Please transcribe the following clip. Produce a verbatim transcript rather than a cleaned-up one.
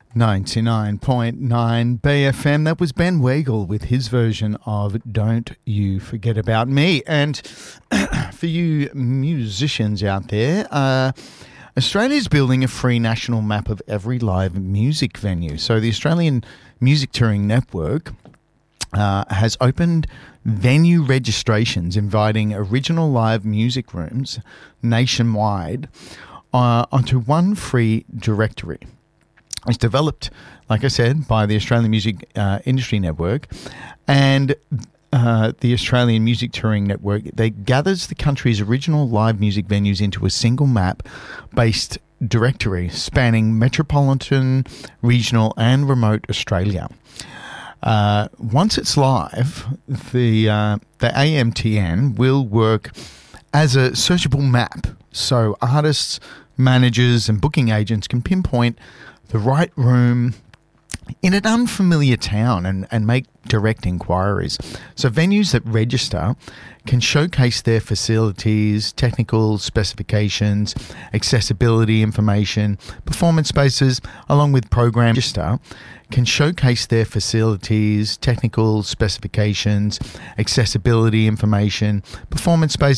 ninety-nine point nine B F M. That was Ben Weigel with his version of Don't You Forget About Me. And for you musicians out there, uh, Australia is building a free national map of every live music venue. So the Australian Music Touring Network uh, has opened venue registrations inviting original live music rooms nationwide uh, onto one free directory. It's developed, like I said, by the Australian Music uh, Industry Network and uh, the Australian Music Touring Network. They gathers the country's original live music venues into a single map-based directory spanning metropolitan, regional and remote Australia. Uh, once it's live, the uh, the A M T N will work as a searchable map, so artists, managers and booking agents can pinpoint the right room in an unfamiliar town and, and make direct inquiries. So venues that register can showcase their facilities, technical specifications, accessibility information, performance spaces, along with program register can showcase their facilities, technical specifications, accessibility information, performance spaces,